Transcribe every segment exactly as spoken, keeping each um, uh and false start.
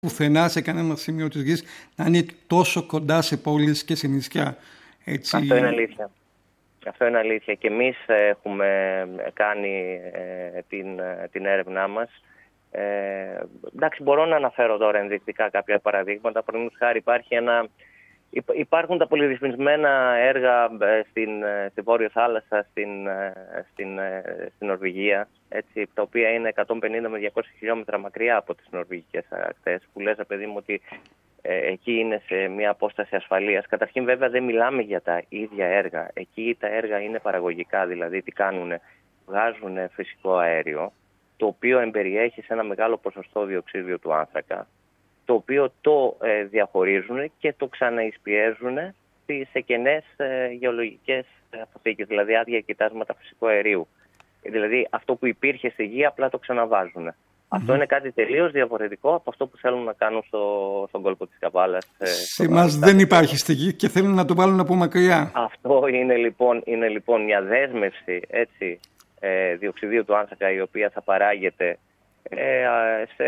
πουθενά σε κανένα σημείο της γης να είναι τόσο κοντά σε πόλεις και σε νησιά. Έτσι... Αυτό είναι αλήθεια. Αυτό είναι αλήθεια. Και εμείς έχουμε κάνει ε, την, την έρευνά μας. Ε, εντάξει, μπορώ να αναφέρω τώρα ενδεικτικά κάποια παραδείγματα. Παραδείγματος χάρη, υπάρχει ένα... Υπάρχουν τα πολυρυθμισμένα έργα στην, στη Βόρειο Θάλασσα, στην, στην, στην Νορβηγία, έτσι, τα οποία είναι εκατόν πενήντα με διακόσια χιλιόμετρα μακριά από τις νορβηγικές ακτές, που λες, παιδί μου, ότι ε, εκεί είναι σε μια απόσταση ασφαλείας. Καταρχήν, βέβαια, δεν μιλάμε για τα ίδια έργα. Εκεί τα έργα είναι παραγωγικά, δηλαδή τι κάνουνε, βγάζουν φυσικό αέριο, το οποίο εμπεριέχει σε ένα μεγάλο ποσοστό διοξείδιο του άνθρακα, το οποίο το ε, διαχωρίζουν και το ξαναεισπιέζουν σε κενές ε, γεωλογικές αποθήκες, δηλαδή άδεια κοιτάσματα φυσικού αερίου. Δηλαδή αυτό που υπήρχε στη γη απλά το ξαναβάζουν. Mm-hmm. Αυτό είναι κάτι τελείως διαφορετικό από αυτό που θέλουν να κάνουν στο, στον κόλπο της Καβάλας. Ε, σε εμάς δεν υπάρχει στη γη και θέλουν να το βάλουν από μακριά. Αυτό είναι λοιπόν, είναι, λοιπόν μια δέσμευση, έτσι, ε, διοξιδίου του άνθρακα, η οποία θα παράγεται σε,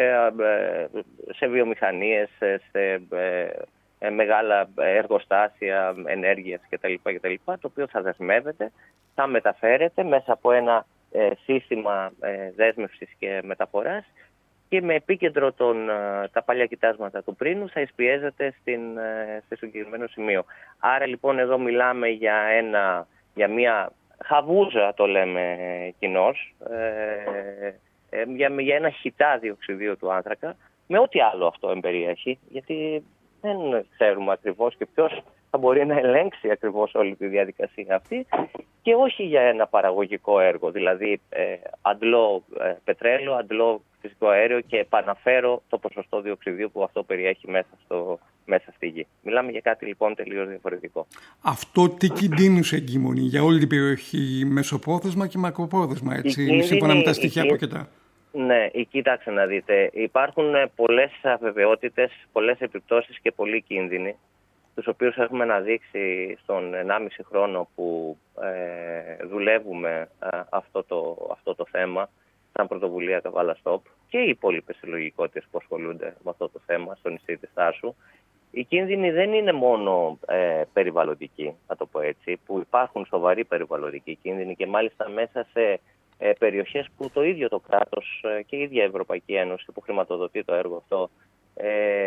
σε βιομηχανίες, σε ε, μεγάλα εργοστάσια ενέργειας κτλ, κτλ, το οποίο θα δεσμεύεται, θα μεταφέρεται μέσα από ένα ε, σύστημα ε, δέσμευσης και μεταφοράς και με επίκεντρο τον, τα παλιά κοιτάσματα του πρίνου θα εισπιέζεται στην, ε, σε συγκεκριμένο σημείο. Άρα λοιπόν εδώ μιλάμε για, ένα, για μια χαβούζα, το λέμε κοινώς, ε, Για, για ένα χιτά διοξιδίου του άνθρακα, με ό,τι άλλο αυτό εμπεριέχει, γιατί δεν ξέρουμε ακριβώς και ποιος θα μπορεί να ελέγξει ακριβώς όλη τη διαδικασία αυτή, και όχι για ένα παραγωγικό έργο, δηλαδή ε, αντλώ ε, πετρέλαιο, αντλώ φυσικό αέριο και επαναφέρω το ποσοστό διοξιδίου που αυτό περιέχει μέσα, στο, μέσα στη γη. Μιλάμε για κάτι λοιπόν τελείως διαφορετικό. Αυτό τι κινδύνους εγκυμονεί για όλη την περιοχή, μεσοπρόθεσμα και μακροπρόθεσμα, έτσι, κίνδυνη, σύμφωνα με τα στοιχεία η, από κοιτά? Ναι, κοίταξε να δείτε. Υπάρχουν πολλές αβεβαιότητες, πολλές επιπτώσεις και πολλοί κίνδυνοι, τους οποίους έχουμε αναδείξει στον ενάμιση χρόνο που ε, δουλεύουμε ε, αυτό, το, αυτό το θέμα, σαν πρωτοβουλία Καβάλα Stop, και οι υπόλοιπες συλλογικότητες που ασχολούνται με αυτό το θέμα στο νησί της Θάσου. Οι κίνδυνοι δεν είναι μόνο ε, περιβαλλοντικοί, να το πω έτσι, που υπάρχουν σοβαροί περιβαλλοντικοί κίνδυνοι και μάλιστα μέσα σε ε, περιοχές που το ίδιο το κράτος ε, και η ίδια η Ευρωπαϊκή Ένωση που χρηματοδοτεί το έργο αυτό ε,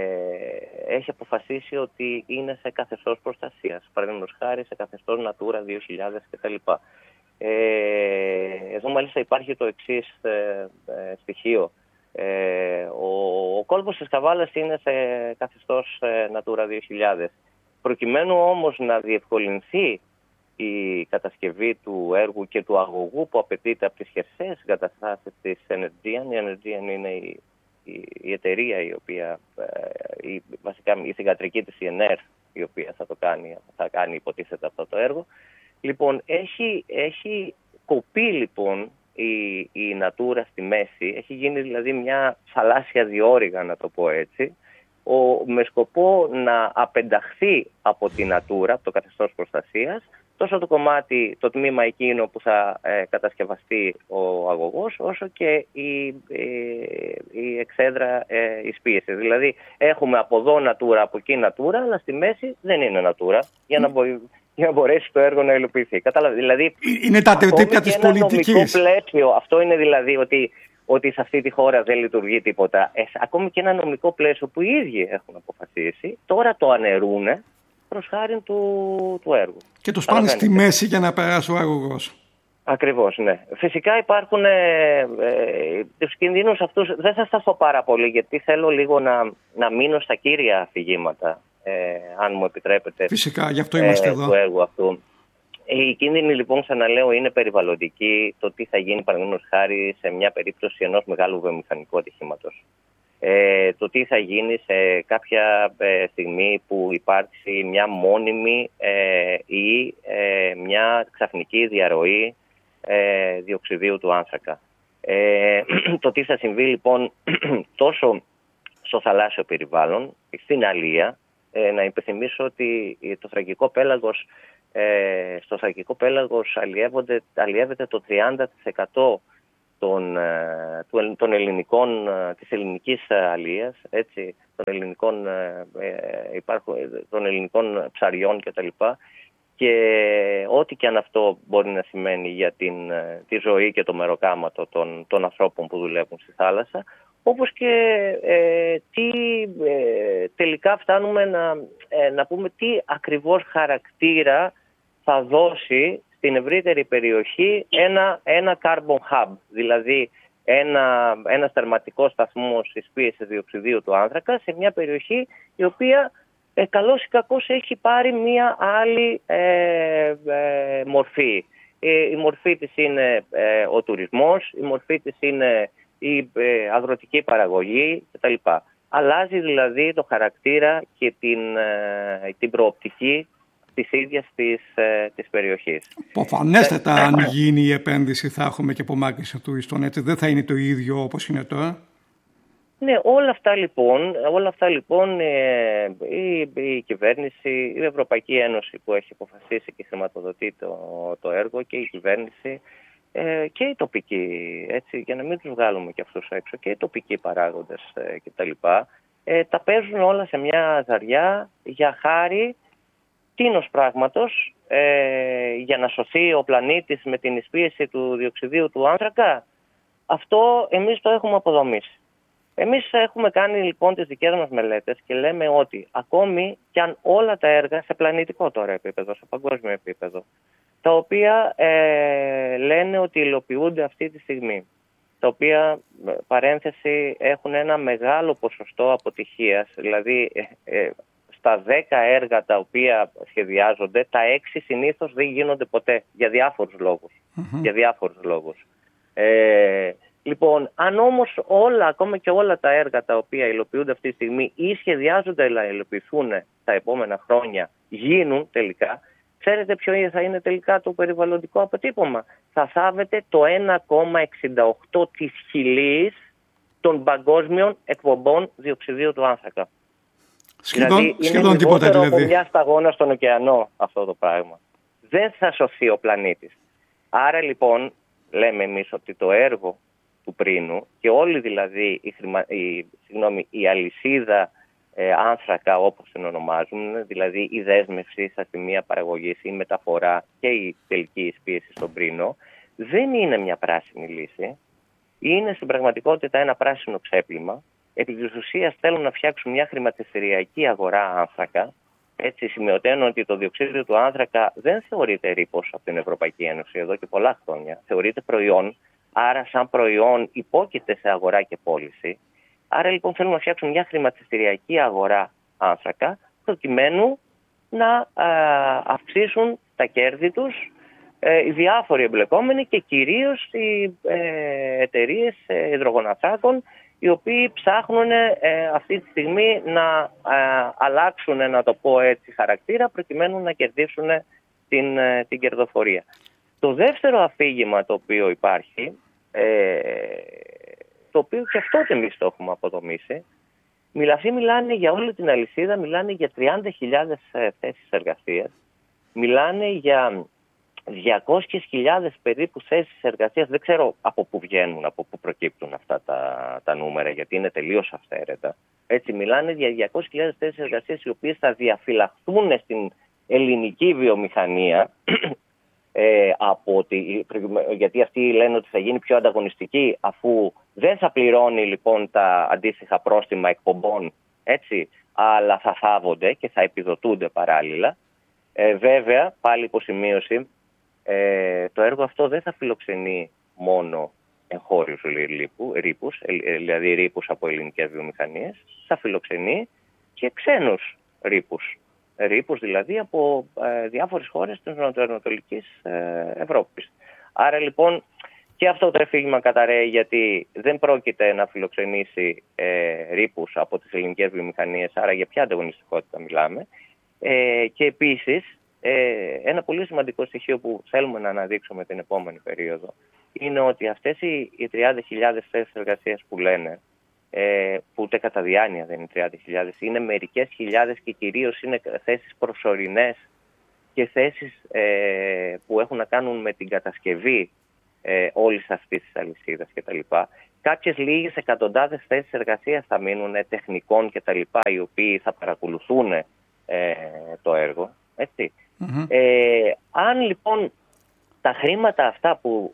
έχει αποφασίσει ότι είναι σε καθεστώς προστασίας, παραδείγματος χάρη σε καθεστώς Natura δύο χιλιάδες κτλ. Ε, εδώ μάλιστα υπάρχει το εξής ε, ε, στοιχείο. Ε, ο, ο κόλπος της Καβάλας είναι σε καθεστώς ε, Natura δύο χιλιάδες. Προκειμένου όμως να διευκολυνθεί η κατασκευή του έργου και του αγωγού που απαιτείται από τις χερσαίες εγκαταστάσεις της Energean, η Energean είναι η, η, η εταιρεία η οποία, ε, η, βασικά η θυγατρική της η ΕΝΕΡ, η οποία θα το κάνει, θα κάνει υποτίθεται αυτό το έργο. Λοιπόν, έχει, έχει κοπεί λοιπόν η, η Natura στη μέση, έχει γίνει δηλαδή μια θαλάσσια διόρυγα, να το πω έτσι, ο, με σκοπό να απενταχθεί από την Natura, από το καθεστώς προστασίας, τόσο το κομμάτι, το τμήμα εκείνο που θα ε, κατασκευαστεί ο αγωγός, όσο και η, η, η εξέδρα ε, εισπίεσης. Δηλαδή έχουμε από εδώ Natura, από εκεί Natura, αλλά στη μέση δεν είναι Natura, για να, μπο, για να μπορέσει το έργο να υλοποιηθεί. Κατάλαβε, δηλαδή, είναι τα τύπια της πολιτικής. Πλαίσιο, αυτό είναι δηλαδή ότι, ότι σε αυτή τη χώρα δεν λειτουργεί τίποτα. Ε, ακόμη και ένα νομικό πλαίσιο που οι ίδιοι έχουν αποφασίσει, τώρα το αναιρούν προς χάριν του, του έργου. Και το σπάνε στη μέση για να περάσει ο αγωγός. Ακριβώς, ναι. Φυσικά υπάρχουν ε, ε, τους κινδύνους αυτούς. Δεν θα σταθώ πάρα πολύ, γιατί θέλω λίγο να, να μείνω στα κύρια αφηγήματα, ε, αν μου επιτρέπετε. Φυσικά, γι' αυτό είμαστε ε, εδώ. Του έργου αυτού. Οι κίνδυνοι λοιπόν, ξαναλέω, είναι περιβαλλοντικοί. Το τι θα γίνει, παραδείγματος χάρη, σε μια περίπτωση ενός μεγάλου βιομηχανικού ατυχήματος. Ε, το τι θα γίνει σε κάποια ε, στιγμή που υπάρξει μια μόνιμη ε, ή ε, μια ξαφνική διαρροή ε, διοξιδίου του άνθρακα. Ε, το τι θα συμβεί λοιπόν τόσο στο θαλάσσιο περιβάλλον, στην αλία. Ε, να υπενθυμίσω ότι το θρακικό πέλαγος, ε, στο θρακικό πέλαγος αλλιεύεται το τριάντα τοις εκατό των, των ελληνικών, της ελληνικής αλίας, έτσι, των ελληνικών, υπάρχουν, των ελληνικών ψαριών κτλ. Και ό,τι και αν αυτό μπορεί να σημαίνει για την, τη ζωή και το μεροκάματο των, των ανθρώπων που δουλεύουν στη θάλασσα, όπως και ε, τι ε, τελικά φτάνουμε να, ε, να πούμε τι ακριβώς χαρακτήρα θα δώσει στην ευρύτερη περιοχή ένα, ένα carbon hub, δηλαδή ένα, ένα θερματικό σταθμό εισπίεσης διοξιδίου του άνθρακα σε μια περιοχή η οποία ε, καλώς ή κακώς έχει πάρει μια άλλη ε, ε, μορφή. Ε, η μορφή της είναι ε, ο τουρισμός, η μορφή της είναι η ε, αγροτική παραγωγή κτλ. Αλλάζει δηλαδή το χαρακτήρα και την, ε, την προοπτική της ίδιας της, ε, της περιοχής. Προφανέστατα αν γίνει η επένδυση θα έχουμε και απομάκρυνση τουριστών, έτσι δεν θα είναι το ίδιο όπως είναι τώρα. Ναι, όλα αυτά λοιπόν, όλα αυτά, λοιπόν ε, η, η κυβέρνηση, η Ευρωπαϊκή Ένωση που έχει αποφασίσει και χρηματοδοτεί το, το έργο και η κυβέρνηση ε, και οι τοπικοί, έτσι, για να μην τους βγάλουμε και αυτούς έξω, και οι τοπικοί παράγοντες ε, κτλ. Ε, τα παίζουν όλα σε μια ζαριά για χάρη τίνος πράγματος, ε, για να σωθεί ο πλανήτης με την εισπίεση του διοξιδίου του άνθρακα. Αυτό εμείς το έχουμε αποδομήσει. Εμείς έχουμε κάνει λοιπόν τις δικές μας μελέτες και λέμε ότι ακόμη κι αν όλα τα έργα σε πλανητικό τώρα επίπεδο, σε παγκόσμιο επίπεδο, τα οποία ε, λένε ότι υλοποιούνται αυτή τη στιγμή, τα οποία, παρένθεση, έχουν ένα μεγάλο ποσοστό αποτυχίας, δηλαδή ε, ε, στα δέκα έργα τα οποία σχεδιάζονται, τα έξι συνήθως δεν γίνονται ποτέ, για διάφορους λόγους. Mm-hmm. Για διάφορους λόγους. Ε, λοιπόν, αν όμως όλα, ακόμα και όλα τα έργα τα οποία υλοποιούνται αυτή τη στιγμή ή σχεδιάζονται να υλοποιηθούν τα επόμενα χρόνια, γίνουν τελικά, ξέρετε ποιο θα είναι τελικά το περιβαλλοντικό αποτύπωμα? Θα θάβετε το ένα κόμμα εξήντα οκτώ της χιλής των παγκόσμιων εκπομπών διοξιδίου του άνθρακα. Σχεδόν, δηλαδή σχεδόν είναι τίποτα δηλαδή. Από μια σταγόνα στον ωκεανό αυτό το πράγμα. Δεν θα σωθεί ο πλανήτης. Άρα λοιπόν λέμε εμείς ότι το έργο του Πρίνου και όλη δηλαδή η, χρημα... η, συγγνώμη, η αλυσίδα ε, άνθρακα όπως την ονομάζουν, δηλαδή η δέσμευση στα σημεία παραγωγής, η μεταφορά και η τελική εισπίεση στον Πρίνο, δεν είναι μια πράσινη λύση. Είναι στην πραγματικότητα ένα πράσινο ξέπλυμα. Επί της ουσίας θέλουν να φτιάξουν μια χρηματιστηριακή αγορά άνθρακα. Έτσι σημειωτένω ότι το διοξείδιο του άνθρακα δεν θεωρείται ρήπος από την Ευρωπαϊκή Ένωση εδώ και πολλά χρόνια. Θεωρείται προϊόν, άρα σαν προϊόν υπόκειται σε αγορά και πώληση. Άρα λοιπόν θέλουν να φτιάξουν μια χρηματιστηριακή αγορά άνθρακα προκειμένου να α, αυξήσουν τα κέρδη τους ε, οι διάφοροι εμπλεκόμενοι και κυρίως οι ε, εταιρείες ε, υδρογοναθράκων, οι οποίοι ψάχνουν ε, αυτή τη στιγμή να ε, αλλάξουν, να το πω έτσι, χαρακτήρα προκειμένου να κερδίσουν την, ε, την κερδοφορία. Το δεύτερο αφήγημα το οποίο υπάρχει, ε, το οποίο και αυτό εμείς το έχουμε αποδομήσει, μιλασί μιλάνε για όλη την αλυσίδα, μιλάνε για τριάντα χιλιάδες ε, θέσεις εργασίας, μιλάνε για διακόσιες χιλιάδες περίπου θέσεις εργασίας. Δεν ξέρω από πού βγαίνουν, από πού προκύπτουν αυτά τα, τα νούμερα, γιατί είναι τελείως αυθαίρετα. Έτσι, μιλάνε για διακόσιες χιλιάδες θέσεις εργασίας οι οποίες θα διαφυλαχθούν στην ελληνική βιομηχανία, ε, από τη, γιατί αυτοί λένε ότι θα γίνει πιο ανταγωνιστική αφού δεν θα πληρώνει λοιπόν τα αντίστοιχα πρόστιμα εκπομπών, έτσι, αλλά θα θάβονται και θα επιδοτούνται παράλληλα. Ε, βέβαια, πάλι υποσημείωση, Ε, το έργο αυτό δεν θα φιλοξενεί μόνο εγχώριους ρήπους, δηλαδή ρήπους από ελληνικές βιομηχανίες, θα φιλοξενεί και ξένους ρήπους. Ρήπους δηλαδή από ε, διάφορες χώρες της νοτιοανατολικής ε, Ευρώπης. Άρα λοιπόν και αυτό το εφήγημα καταραίει, γιατί δεν πρόκειται να φιλοξενήσει ε, ρήπους από τις ελληνικές βιομηχανίες, άρα για ποια ανταγωνιστικότητα μιλάμε. Ε, και επίσης, Ε, ένα πολύ σημαντικό στοιχείο που θέλουμε να αναδείξουμε την επόμενη περίοδο είναι ότι αυτές οι, οι τριάντα χιλιάδες θέσεις εργασίας που λένε, ε, που ούτε κατά διάνοια δεν είναι τριάντα χιλιάδες, είναι μερικές χιλιάδες και κυρίως είναι θέσεις προσωρινές και θέσεις ε, που έχουν να κάνουν με την κατασκευή ε, όλης αυτής της αλυσίδας κτλ. Κάποιες λίγες εκατοντάδες θέσεις εργασίας θα μείνουν, τεχνικών κτλ., οι οποίοι θα παρακολουθούν ε, το έργο. Έτσι. Mm-hmm. Ε, αν λοιπόν τα χρήματα αυτά που,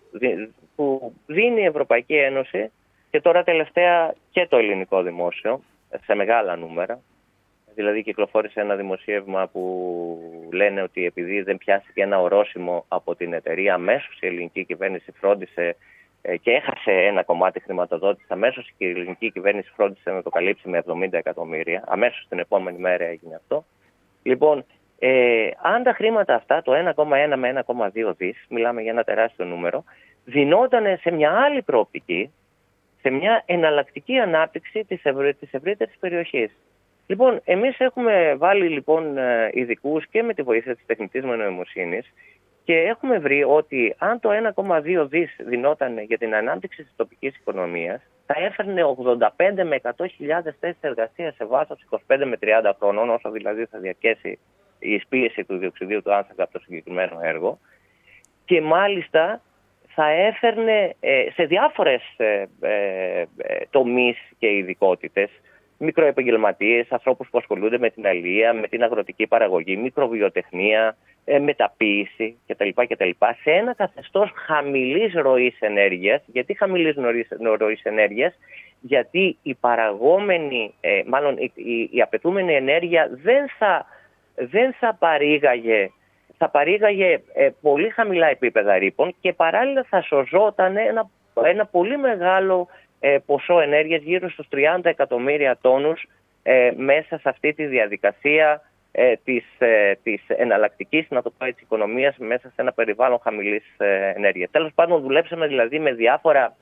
που δίνει η Ευρωπαϊκή Ένωση και τώρα τελευταία και το ελληνικό δημόσιο σε μεγάλα νούμερα, δηλαδή κυκλοφόρησε ένα δημοσίευμα που λένε ότι επειδή δεν πιάστηκε ένα ορόσημο από την εταιρεία, αμέσως η ελληνική κυβέρνηση φρόντισε και έχασε ένα κομμάτι χρηματοδότηση, αμέσως η ελληνική κυβέρνηση φρόντισε να το καλύψει με εβδομήντα εκατομμύρια. Αμέσως την επόμενη μέρα έγινε αυτό. Λοιπόν, ε, αν τα χρήματα αυτά, το ένα κόμμα ένα με ένα κόμμα δύο δις, μιλάμε για ένα τεράστιο νούμερο, δινόταν σε μια άλλη προοπτική, σε μια εναλλακτική ανάπτυξη της, ευρύ, της ευρύτερης περιοχής. Λοιπόν, εμείς έχουμε βάλει λοιπόν ειδικούς και με τη βοήθεια της τεχνητής νοημοσύνης και έχουμε βρει ότι αν το ένα κόμμα δύο δις δινόταν για την ανάπτυξη της τοπικής οικονομίας, θα έφερνε ογδόντα πέντε με εκατό χιλιάδες θέσεις εργασίας σε βάθος είκοσι πέντε με τριάντα χρονών, όσο δηλαδή θα διαρκέσει η εισπίεση του διοξιδίου του άνθρακα από το συγκεκριμένο έργο, και μάλιστα θα έφερνε ε, σε διάφορες ε, ε, τομείς και ειδικότητες, μικροεπαγγελματίες, ανθρώπους που ασχολούνται με την αλεία, με την αγροτική παραγωγή, μικροβιοτεχνία, ε, μεταποίηση κτλ, κτλ. Σε ένα καθεστώς χαμηλής ροής ενέργειας. Γιατί χαμηλής ροής ενέργειας? Γιατί η παραγόμενη, ε, μάλλον η, η, η απαιτούμενη ενέργεια δεν θα, δεν θα παρήγαγε, θα παρήγαγε ε, πολύ χαμηλά επίπεδα ρήπων και παράλληλα θα σωζόταν ένα, ένα πολύ μεγάλο ε, ποσό ενέργειας, γύρω στους τριάντα εκατομμύρια τόνους, ε, μέσα σε αυτή τη διαδικασία ε, της, ε, της εναλλακτικής, να το πω έτσι, οικονομίας, μέσα σε ένα περιβάλλον χαμηλής ε, ενέργειας. Τέλος πάντων, δουλέψαμε δηλαδή με διάφορα,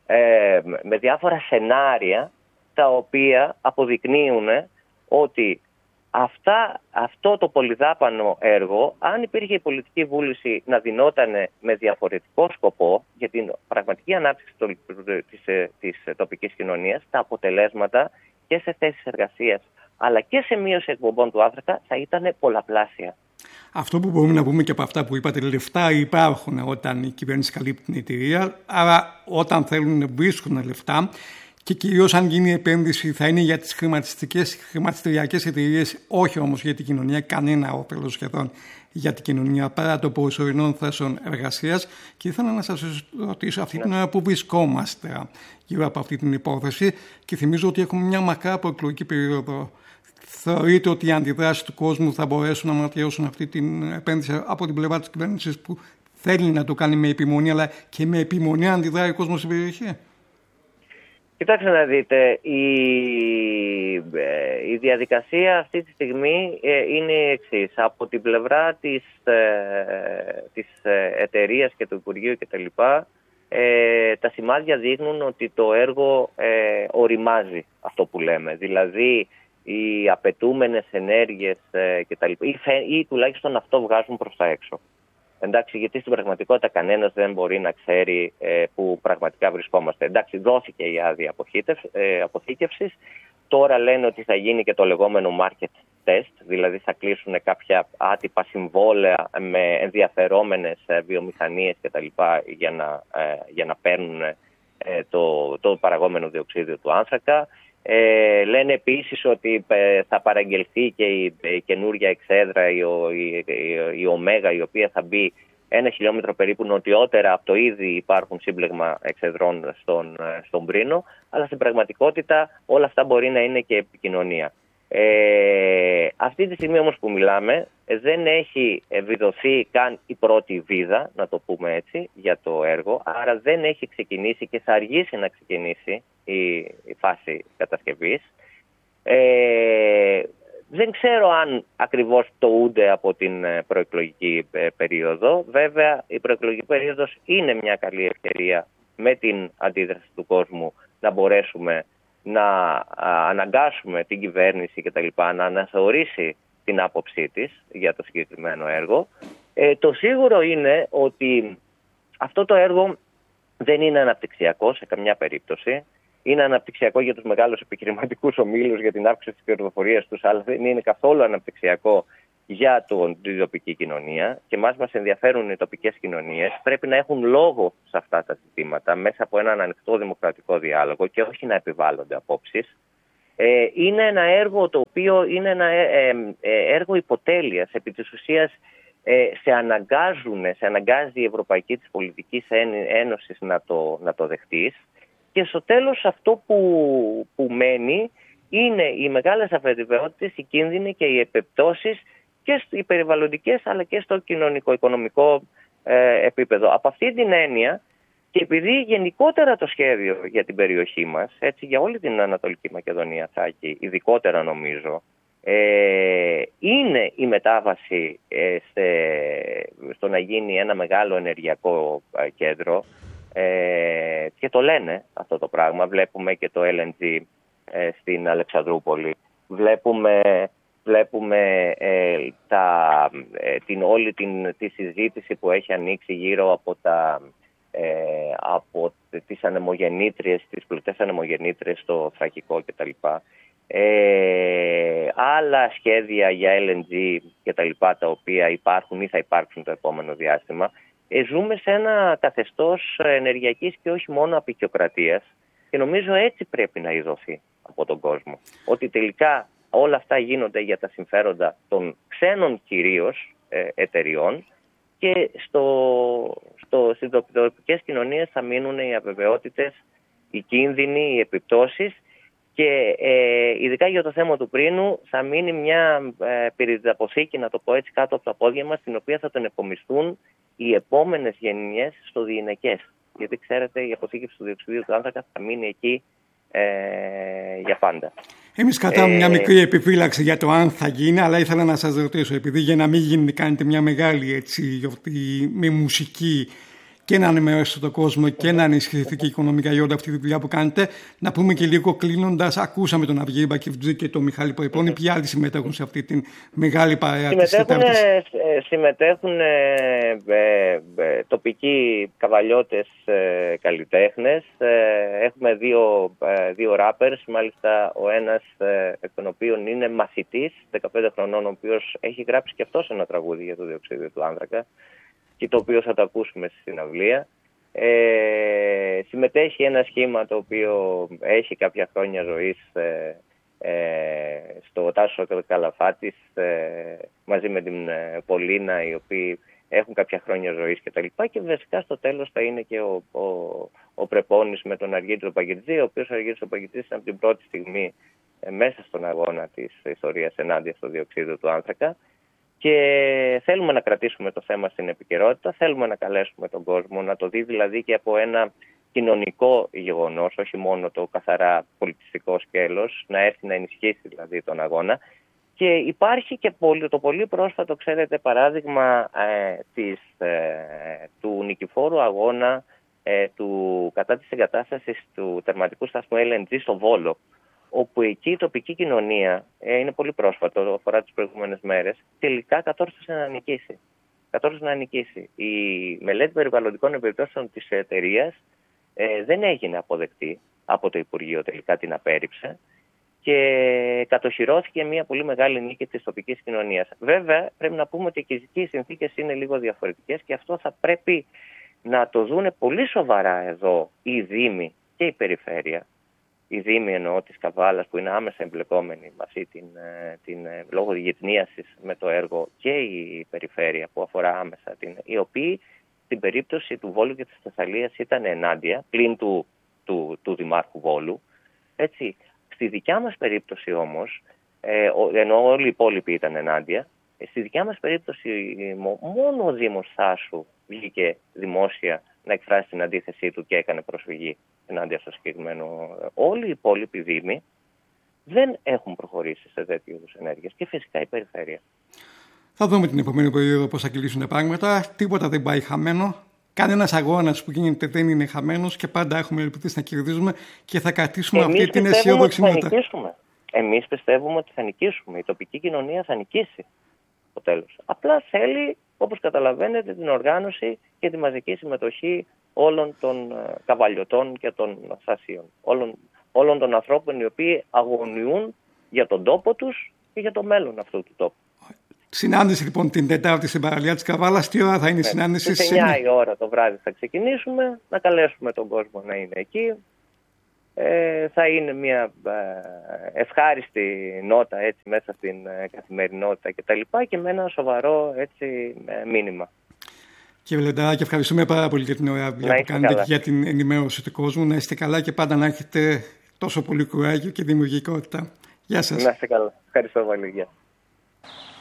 ε, με διάφορα σενάρια, τα οποία αποδεικνύουν ότι Αυτά, αυτό το πολυδάπανο έργο, αν υπήρχε η πολιτική βούληση να δινόταν με διαφορετικό σκοπό για την πραγματική ανάπτυξη της, της τοπικής κοινωνίας, τα αποτελέσματα και σε θέσεις εργασίας αλλά και σε μείωση εκπομπών του άνθρακα θα ήταν πολλαπλάσια. Αυτό που μπορούμε να πούμε και από αυτά που είπατε, λεφτά υπάρχουν όταν η κυβέρνηση καλύπτει την εταιρεία, άρα όταν θέλουν να βρίσκουν λεφτά. Και κυρίως αν γίνει η επένδυση θα είναι για τις χρηματιστηριακές εταιρείες, όχι όμως για την κοινωνία, κανένα όφελος σχεδόν για την κοινωνία παρά το προσωρινών θέσεων εργασίας. Και ήθελα να σας ρωτήσω αυτή την ώρα που βρισκόμαστε γύρω από αυτή την υπόθεση και θυμίζω ότι έχουμε μια μακρά προεκλογική περίοδο. Θεωρείτε ότι οι αντιδράσεις του κόσμου θα μπορέσουν να ματιώσουν αυτή την επένδυση από την πλευρά της κυβέρνησης που θέλει να το κάνει με επιμονή, αλλά και με επιμονή αντιδράει ο κόσμος στην περιοχή? Κοιτάξτε να δείτε, η, η διαδικασία αυτή τη στιγμή είναι η εξής. Από την πλευρά της, της εταιρείας και του Υπουργείου κτλ. Ε, τα σημάδια δείχνουν ότι το έργο ε, οριμάζει, αυτό που λέμε. Δηλαδή οι απαιτούμενες ενέργειες ε, κτλ. Ή, ή τουλάχιστον αυτό βγάζουν προς τα έξω. Εντάξει, γιατί στην πραγματικότητα κανένας δεν μπορεί να ξέρει ε, που πραγματικά βρισκόμαστε. Εντάξει, δόθηκε η άδεια ε, αποθήκευσης. Τώρα λένε ότι θα γίνει και το λεγόμενο market test, δηλαδή θα κλείσουν κάποια άτυπα συμβόλαια με ενδιαφερόμενες ε, βιομηχανίες κτλ. Για να, ε, για να παίρνουν ε, το, το παραγόμενο διοξείδιο του άνθρακα. Ε, λένε επίσης ότι ε, θα παραγγελθεί και η, η καινούργια εξέδρα, η, η, η, η Ωμέγα, η οποία θα μπει ένα χιλιόμετρο περίπου νοτιότερα από το ήδη υπάρχουν σύμπλεγμα εξεδρών στον, στον Πρίνο, αλλά στην πραγματικότητα όλα αυτά μπορεί να είναι και επικοινωνία. Ε, αυτή τη στιγμή όμως που μιλάμε δεν έχει βιδωθεί καν η πρώτη βίδα, να το πούμε έτσι, για το έργο, άρα δεν έχει ξεκινήσει και θα αργήσει να ξεκινήσει η, η φάση κατασκευής. Ε, δεν ξέρω αν ακριβώς πτωούνται από την προεκλογική περίοδο. Βέβαια η προεκλογική περίοδος είναι μια καλή ευκαιρία με την αντίδραση του κόσμου να μπορέσουμε να αναγκάσουμε την κυβέρνηση και τα λοιπά να αναθεωρήσει την άποψή της για το συγκεκριμένο έργο. Ε, το σίγουρο είναι ότι αυτό το έργο δεν είναι αναπτυξιακό σε καμιά περίπτωση. Είναι αναπτυξιακό για τους μεγάλους επιχειρηματικούς ομίλους, για την αύξηση της κερδοφορίας τους, αλλά δεν είναι καθόλου αναπτυξιακό για το, την τοπική κοινωνία και μας μας ενδιαφέρουν οι τοπικές κοινωνίες, πρέπει να έχουν λόγο σε αυτά τα ζητήματα μέσα από έναν ανοιχτό δημοκρατικό διάλογο και όχι να επιβάλλονται απόψεις. Ε, είναι ένα έργο το οποίο είναι ένα ε, ε, έργο υποτέλειας. Επί της ουσίας ε, σε αναγκάζουν, σε αναγκάζει η Ευρωπαϊκή της Πολιτικής Ένωσης να το, να το δεχτείς και στο τέλος αυτό που, που μένει είναι οι μεγάλες αβεβαιότητες, οι κίνδυνοι και οι επιπτώσεις και οι περιβαλλοντικές αλλά και στο κοινωνικό-οικονομικό ε, επίπεδο. Από αυτή την έννοια και επειδή γενικότερα το σχέδιο για την περιοχή μας, έτσι για όλη την Ανατολική Μακεδονία Θάκη, ειδικότερα νομίζω, ε, είναι η μετάβαση ε, σε, στο να γίνει ένα μεγάλο ενεργειακό ε, κέντρο ε, και το λένε αυτό το πράγμα. Βλέπουμε και το ελ εν τζι ε, στην Αλεξανδρούπολη. Βλέπουμε... Βλέπουμε ε, τα, ε, την, όλη την, τη συζήτηση που έχει ανοίξει γύρω από, τα, ε, από τις ανεμογεννήτριες, τις πλωτές ανεμογεννήτριες στο Θρακικό κτλ. Ε, άλλα σχέδια για ελ εν τζι κτλ. Τα οποία υπάρχουν ή θα υπάρξουν το επόμενο διάστημα. Ε, ζούμε σε ένα καθεστώς ενεργειακής και όχι μόνο απεικιοκρατίας και νομίζω έτσι πρέπει να ειδωθεί από τον κόσμο. Ότι τελικά όλα αυτά γίνονται για τα συμφέροντα των ξένων κυρίως ε, εταιριών και στο, στο, στις τοπικές κοινωνίες θα μείνουν οι αβεβαιότητες, οι κίνδυνοι, οι επιπτώσεις και ε, ειδικά για το θέμα του Πρίνου θα μείνει μια ε, πυρηδαποθήκη, να το πω έτσι, κάτω από τα πόδια μας, την οποία θα τον επομισθούν οι επόμενες γενιές στο διηνεκές. Γιατί ξέρετε η αποθήκευση του διοξειδίου του άνθρακα θα μείνει εκεί ε, για πάντα. Εμείς κρατάμε ε, μια μικρή επιφύλαξη για το αν θα γίνει, αλλά ήθελα να σας ρωτήσω, επειδή για να μην γίνει, κάνετε μια μεγάλη έτσι, γιορτή με μουσική και να ενημερώσετε τον κόσμο και να ενισχυθεί και οικονομικά για όλη αυτή τη δουλειά που κάνετε, να πούμε και λίγο κλείνοντας, ακούσαμε τον Αυγή Μπακιβτζή και τον Μιχάλη Ποϊπώνη, ποιοι άλλοι συμμετέχουν σε αυτή την μεγάλη παρέα της Τετάρτης? Συμμετέχουν ε, ε, ε, τοπικοί καβαλιώτες ε, καλλιτέχνες, ε, έχουμε δύο, ε, δύο rappers, μάλιστα ο ένας ε, εκ των οποίων είναι μαθητής, δεκαπέντε χρονών, ο οποίος έχει γράψει και αυτός ένα τραγούδι για το διοξείδιο του άνθρακα και το οποίο θα το ακούσουμε στη συναυλία. Ε, συμμετέχει ένα σχήμα το οποίο έχει κάποια χρόνια ζωής ε, ε, στο Τάσο Καλαφάτης ε, μαζί με την ε, Πολίνα, οι οποίοι έχουν κάποια χρόνια ζωής κτλ. Και, και βασικά στο τέλος θα είναι και ο, ο, ο Πρεπώνης με τον Αργύριο Παγκιτζή, ο οποίος ο Αργύριος Παγκιτζής από την πρώτη στιγμή ε, μέσα στον αγώνα της ιστορίας ενάντια στο διοξείδιο του άνθρακα. Και θέλουμε να κρατήσουμε το θέμα στην επικαιρότητα, θέλουμε να καλέσουμε τον κόσμο να το δει δηλαδή και από ένα κοινωνικό γεγονός, όχι μόνο το καθαρά πολιτιστικό σκέλος, να έρθει να ενισχύσει δηλαδή τον αγώνα. Και υπάρχει και πολύ, το πολύ πρόσφατο, ξέρετε, παράδειγμα ε, της, ε, του νικηφόρου αγώνα ε, του, κατά της εγκατάστασης του τερματικού σταθμού ελ εν τζι στο Βόλο, όπου εκεί η τοπική κοινωνία, ε, είναι πολύ πρόσφατο, αφορά τις προηγούμενες μέρες, τελικά κατόρθωσε να νικήσει. Κατόρθωσε να νικήσει. Η μελέτη περιβαλλοντικών επιπτώσεων της εταιρείας ε, δεν έγινε αποδεκτή από το Υπουργείο, τελικά την απέρριψε και κατοχυρώθηκε μια πολύ μεγάλη νίκη της τοπικής κοινωνίας. Βέβαια, πρέπει να πούμε ότι και εκεί οι συνθήκες είναι λίγο διαφορετικές και αυτό θα πρέπει να το δούνε πολύ σοβαρά εδώ οι Δήμοι και η Περιφέρεια. Οι Δήμοι εννοώ της Καβάλας που είναι άμεσα εμπλεκόμενοι με αυτή την, την, λόγω γυτνίασης με το έργο και η Περιφέρεια που αφορά άμεσα την, οι οποίοι στην περίπτωση του Βόλου και της Θεσσαλίας ήταν ενάντια, πλην του, του, του Δημάρχου Βόλου. Έτσι. Στη δικιά μας περίπτωση όμως, ε, ενώ όλοι οι υπόλοιποι ήταν ενάντια, στη δικιά μας περίπτωση μόνο ο Δήμος Θάσου βγήκε δημόσια να εκφράσει την αντίθεσή του και έκανε προσφυγή ενάντια στο συγκεκριμένο. Όλοι οι υπόλοιποι δήμοι δεν έχουν προχωρήσει σε τέτοιου είδους ενέργειες και φυσικά η Περιφέρεια. Θα δούμε την επόμενη περίοδο πώς θα κυλήσουν τα πράγματα. Τίποτα δεν πάει χαμένο. Κανένας αγώνας που γίνεται δεν είναι χαμένος και πάντα έχουμε ελπίδες να κερδίζουμε και θα κρατήσουμε Εμείς αυτή την αισιόδοξη νότα. Εμείς πιστεύουμε ότι θα νικήσουμε. Η τοπική κοινωνία θα νικήσει στο τέλος. Απλά θέλει, όπως καταλαβαίνετε, την οργάνωση και τη μαζική συμμετοχή όλων των καβαλιωτών και των θασίων. Όλων, όλων των ανθρώπων οι οποίοι αγωνιούν για τον τόπο τους και για το μέλλον αυτού του τόπου. Συνάντηση λοιπόν την Τετάρτη στην παραλία της Καβάλας. Τι ώρα θα είναι η συνάντηση? Στις εννιά η ώρα το βράδυ θα ξεκινήσουμε, να καλέσουμε τον κόσμο να είναι εκεί. Ε, θα είναι μια ε, ευχάριστη νότα έτσι, μέσα στην ε, καθημερινότητα και τα λοιπά, και με ένα σοβαρό έτσι, ε, μήνυμα. Κύριε Λενταράκη, ευχαριστούμε πάρα πολύ για την ωραία δουλειά που κάνετε και για την ενημέρωση του κόσμου. Να είστε καλά και πάντα να έχετε τόσο πολύ κουράγιο και δημιουργικότητα. Γεια σας. Να είστε καλά. Ευχαριστώ πολύ. Γεια.